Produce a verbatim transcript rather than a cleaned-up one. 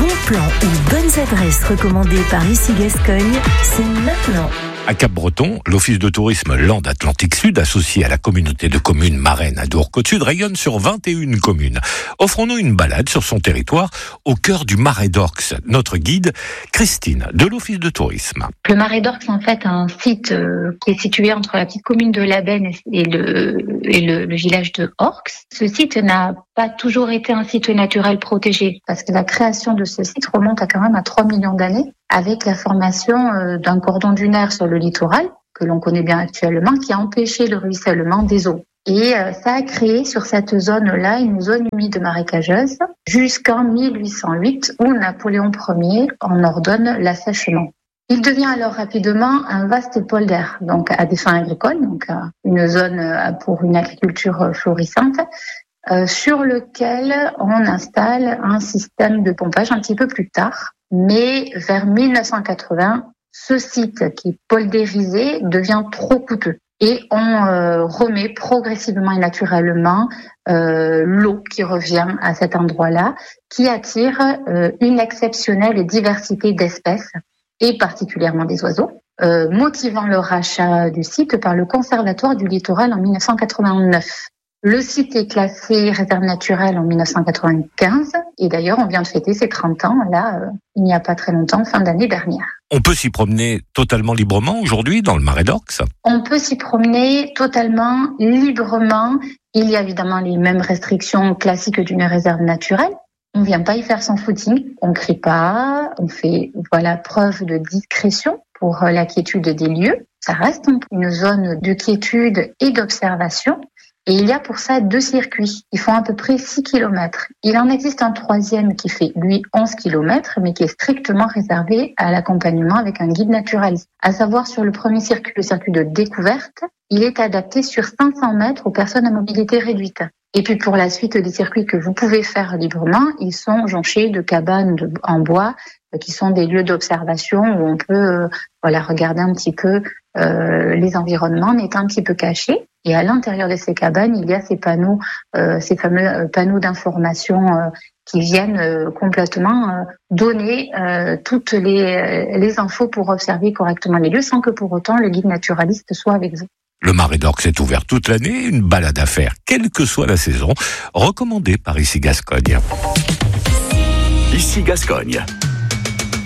Bons plans ou bonnes adresses recommandées par Ici Gascogne, c'est maintenant. À Cap-Breton, l'Office de tourisme Landes Atlantique Sud, associé à la communauté de communes marraines à Dour-Côte-Sud, rayonne sur vingt et une communes. Offrons-nous une balade sur son territoire au cœur du Marais d'Orx. Notre guide, Christine, de l'Office de tourisme. Le Marais d'Orx, en fait, un site euh, qui est situé entre la petite commune de Labenne et le, et le, le village de Orx. Ce site n'a pas toujours été un site naturel protégé, parce que la création de ce site remonte à quand même à trois millions d'années, avec la formation euh, d'un cordon dunaire sur le littoral, que l'on connaît bien actuellement, qui a empêché le ruissellement des eaux. Et euh, ça a créé sur cette zone-là une zone humide marécageuse jusqu'en mille huit cent huit, où Napoléon Ier en ordonne l'assèchement. Il devient alors rapidement un vaste pôle d'air, donc à des fins agricoles, donc euh, une zone euh, pour une agriculture florissante, euh, sur lequel on installe un système de pompage un petit peu plus tard. Mais vers mille neuf cent quatre-vingts, ce site qui est poldérisé devient trop coûteux et on euh, remet progressivement et naturellement euh, l'eau qui revient à cet endroit-là, qui attire euh, une exceptionnelle diversité d'espèces et particulièrement des oiseaux, euh, motivant le rachat du site par le Conservatoire du littoral en mille neuf cent quatre-vingt-neuf. Le site est classé réserve naturelle en mille neuf cent quatre-vingt-quinze et d'ailleurs on vient de fêter ses trente ans là, euh, il n'y a pas très longtemps, fin d'année dernière. On peut s'y promener totalement librement aujourd'hui dans le Marais d'Orx ? On peut s'y promener totalement librement. Il y a évidemment les mêmes restrictions classiques d'une réserve naturelle. On ne vient pas y faire son footing, on ne crie pas, on fait voilà preuve de discrétion pour la quiétude des lieux. Ça reste une zone de quiétude et d'observation. Et il y a pour ça deux circuits. Ils font à peu près six kilomètres. Il en existe un troisième qui fait, lui, onze kilomètres, mais qui est strictement réservé à l'accompagnement avec un guide naturaliste. À savoir, sur le premier circuit, le circuit de découverte, il est adapté sur cinq cents mètres aux personnes à mobilité réduite. Et puis pour la suite des circuits que vous pouvez faire librement, ils sont jonchés de cabanes de, en bois, qui sont des lieux d'observation où on peut euh, voilà regarder un petit peu euh, les environnements, en étant un petit peu cachés. Et à l'intérieur de ces cabanes, il y a ces panneaux, euh, ces fameux panneaux d'information euh, qui viennent euh, complètement euh, donner euh, toutes les, les infos pour observer correctement les lieux, sans que pour autant le guide naturaliste soit avec vous. Le Marais d'Orx est ouvert toute l'année, une balade à faire, quelle que soit la saison, recommandée par Ici Gascogne. Ici Gascogne.